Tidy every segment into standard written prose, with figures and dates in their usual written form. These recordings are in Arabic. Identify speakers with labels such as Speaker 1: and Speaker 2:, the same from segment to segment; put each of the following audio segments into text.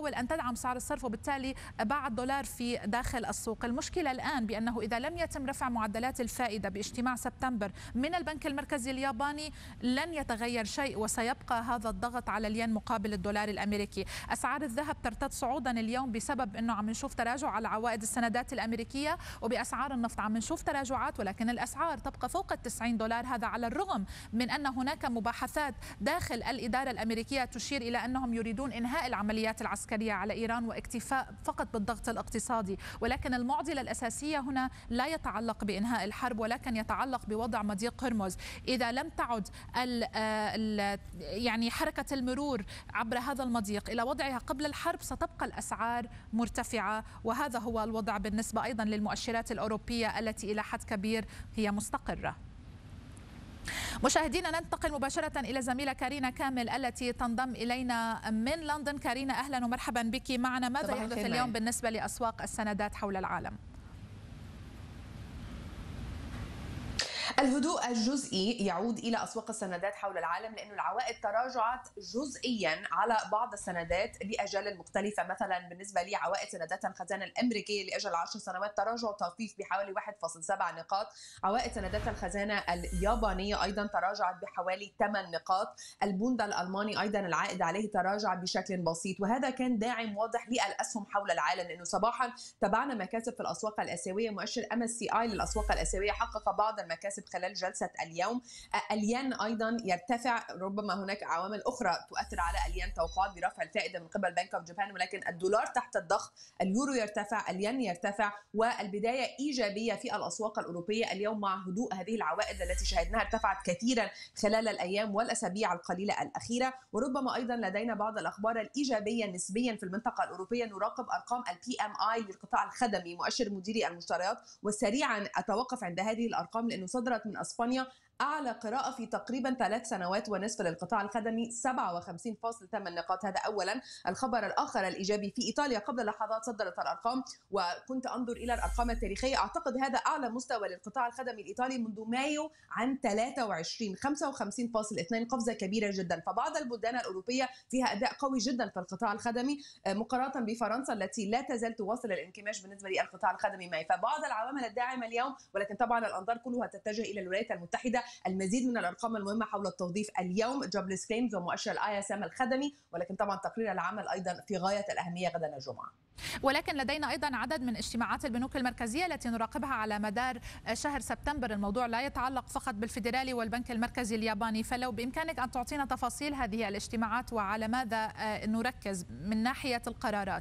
Speaker 1: تحاول أن تدعم سعر الصرف وبالتالي باع الدولار في داخل السوق. المشكلة الآن بأنه إذا لم يتم رفع معدلات الفائدة باجتماع سبتمبر من البنك المركزي الياباني لن يتغير شيء، وسيبقى هذا الضغط على الين مقابل الدولار الأمريكي. أسعار الذهب ترتد صعودا اليوم بسبب أنه عم نشوف تراجع على عوائد السندات الأمريكية، وبأسعار النفط عم نشوف تراجعات، ولكن الأسعار تبقى فوق $90. هذا على الرغم من أن هناك مباحثات داخل الإدارة الأمريكية تشير إلى أنهم يريدون إنهاء العمليات العسكرية على إيران واكتفاء فقط بالضغط الاقتصادي. ولكن المعضلة الأساسية هنا لا يتعلق بإنهاء الحرب، ولكن يتعلق بوضع مضيق هرمز. إذا لم تعد يعني حركة المرور عبر هذا المضيق إلى وضعها قبل الحرب ستبقى الأسعار مرتفعة، وهذا هو الوضع بالنسبة أيضا للمؤشرات الأوروبية التي إلى حد كبير هي مستقرة. مشاهدينا ننتقل مباشرة إلى زميلة كارينا كامل التي تنضم إلينا من لندن. كارينا أهلا ومرحبا بك معنا. ماذا يحدث اليوم بالنسبة لأسواق السندات حول العالم؟
Speaker 2: الهدوء الجزئي يعود إلى أسواق السندات حول العالم، لأن العوائد تراجعت جزئيا على بعض السندات لأجال مختلفة. مثلا بالنسبة لعوائد سندات الخزانة الأمريكية لأجل 10 سنوات تراجع طفيف بحوالي 1.7 نقاط. عوائد سندات الخزانة اليابانية أيضا تراجعت بحوالي 8 نقاط. البوند الألماني أيضا العائد عليه تراجع بشكل بسيط، وهذا كان داعم واضح للأسهم حول العالم، لأنه صباحا تابعنا مكاسب في الأسواق الآسيوية. مؤشر MSCI للأسواق الآسيوية حقق بعض المكاسب خلال جلسة اليوم. الين أيضا يرتفع، ربما هناك عوامل أخرى تؤثر على الين، توقعات برفع الفائدة من قبل بنك اوف جابان، ولكن الدولار تحت الضغط، اليورو يرتفع، الين يرتفع، والبداية إيجابية في الأسواق الأوروبية اليوم مع هدوء هذه العوائد التي شاهدناها ارتفعت كثيرا خلال الأيام والأسابيع القليلة الأخيرة. وربما أيضا لدينا بعض الأخبار الإيجابية نسبيا في المنطقة الأوروبية. نراقب أرقام PMI للقطاع الخدمي، مؤشر مديري المشتريات، وسريعا أتوقف عند هذه الأرقام لأنه صدرت من أسبانيا أعلى قراءة في تقريبا 3 سنوات ونصف للقطاع الخدمي، 57.8 نقاط. هذا أولا. الخبر الآخر الإيجابي في إيطاليا، قبل لحظات صدرت الأرقام وكنت أنظر إلى الأرقام التاريخية، أعتقد هذا أعلى مستوى للقطاع الخدمي الإيطالي منذ مايو عام 23، 55.2، قفزة كبيرة جدا. فبعض البلدان الأوروبية فيها أداء قوي جدا في القطاع الخدمي مقارنة بفرنسا التي لا تزال تواصل الانكماش بالنسبة للقطاع الخدمي معي. فبعض العوامل الداعمة اليوم، ولكن طبعا الأنظار كلها تتجه إلى الولايات المتحدة. المزيد من الارقام المهمه حول التوظيف اليوم، جوبلس كليمز ومؤشر ISM الخدمي، ولكن طبعا تقرير العمل ايضا في غايه الاهميه غدا الجمعه.
Speaker 1: ولكن لدينا ايضا عدد من اجتماعات البنوك المركزيه التي نراقبها على مدار شهر سبتمبر. الموضوع لا يتعلق فقط بالفيدرالي والبنك المركزي الياباني، فلو بامكانك ان تعطينا تفاصيل هذه الاجتماعات وعلى ماذا نركز من ناحيه القرارات.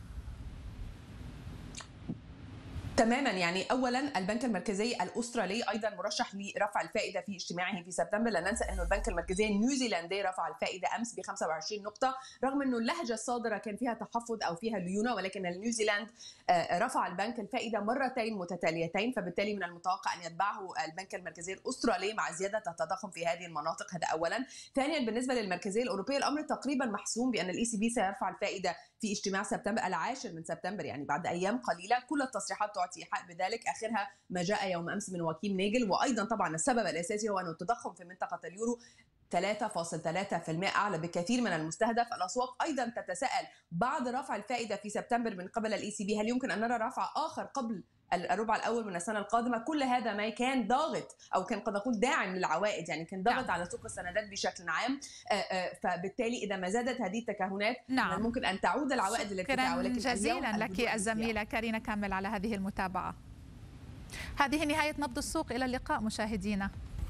Speaker 2: تماما. يعني اولا البنك المركزي الاسترالي ايضا مرشح لرفع الفائده في اجتماعه في سبتمبر. لا ننسى انه البنك المركزي النيوزيلندي رفع الفائده امس ب 25 نقطه، رغم انه اللهجه الصادره كان فيها تحفظ او فيها ليونه، ولكن النيوزيلند رفع البنك الفائده مرتين متتاليتين، فبالتالي من المتوقع ان يتبعه البنك المركزي الاسترالي مع زياده التضخم في هذه المناطق. هذا اولا. ثانيا بالنسبه للمركزيه الاوروبيه الامر تقريبا محسوم بان الECB سيرفع الفائده في اجتماع سبتمبر 10 من سبتمبر، يعني بعد ايام قليله. كل التصريحات تعطي إيحاء بذلك، اخرها ما جاء يوم امس من وكيل نيجل. وايضا طبعا السبب الاساسي هو ان التضخم في منطقه اليورو 3.3%، اعلى بكثير من المستهدف. الاسواق ايضا تتساءل بعد رفع الفائده في سبتمبر من قبل الECB هل يمكن ان نرى رفع اخر قبل الربع الاول من السنه القادمه؟ كل هذا ما كان ضاغط او كان قد نقول داعم للعوائد، يعني كان ضغط على سوق السندات بشكل عام. فبالتالي اذا ما زادت هذه التكهنات من ممكن ان تعود العوائد للارتفاع.
Speaker 1: ولكن جزيلا لك الزميله كارينا كامل على هذه المتابعه. هذه نهايه نبض السوق، الى اللقاء مشاهدينا.